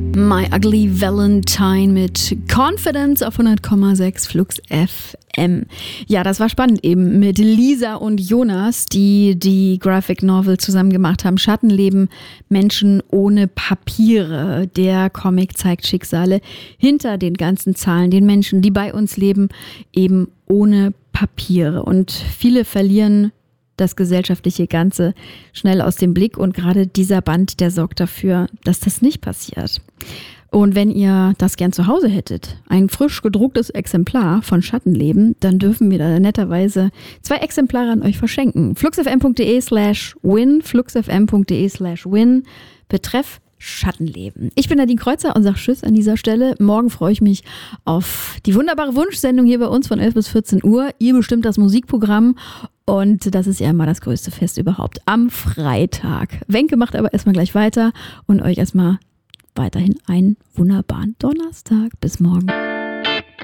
My Ugly Valentine mit Confidence auf 100,6 Flux FM. Ja, das war spannend eben mit Lisa und Jonas, die Graphic Novel zusammen gemacht haben. Schattenleben, Menschen ohne Papiere. Der Comic zeigt Schicksale hinter den ganzen Zahlen, den Menschen, die bei uns leben, eben ohne Papiere. Und viele verlieren das gesellschaftliche Ganze schnell aus dem Blick und gerade dieser Band, der sorgt dafür, dass das nicht passiert. Und wenn ihr das gern zu Hause hättet, ein frisch gedrucktes Exemplar von Schattenleben, dann dürfen wir da netterweise 2 Exemplare an euch verschenken. fluxfm.de/win, fluxfm.de/win, betreff Schattenleben. Ich bin Nadine Kreuzer und sage Tschüss an dieser Stelle. Morgen freue ich mich auf die wunderbare Wunschsendung hier bei uns von 11 bis 14 Uhr. Ihr bestimmt das Musikprogramm und das ist ja immer das größte Fest überhaupt am Freitag. Wenke macht aber erstmal gleich weiter und euch erstmal weiterhin einen wunderbaren Donnerstag. Bis morgen.